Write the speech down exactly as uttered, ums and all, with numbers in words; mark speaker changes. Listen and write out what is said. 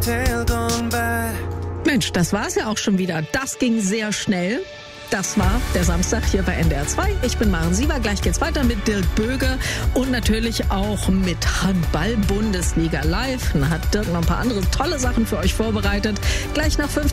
Speaker 1: tale gone by.
Speaker 2: Mensch, das war's ja auch schon wieder. Das ging sehr schnell. Das war der Samstag hier bei N D R zwei. Ich bin Maren Siever. Gleich geht's weiter mit Dirk Böge und natürlich auch mit Handball-Bundesliga live. Dann hat Dirk noch ein paar andere tolle Sachen für euch vorbereitet. Gleich nach fünf